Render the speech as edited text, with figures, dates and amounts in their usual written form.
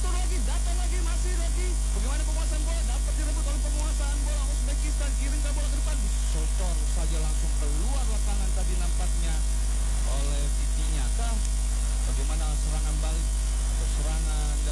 Betul lagi, datang lagi, masih lagi. Bagaimana penguasaan bola? Dapat direbut oleh penguasaan bola Uzbekistan. Kirimkan bola ke depan, disotor saja langsung keluar lapangan tadi nampaknya oleh Vitinha kah? Bagaimana serangan balik atau serangan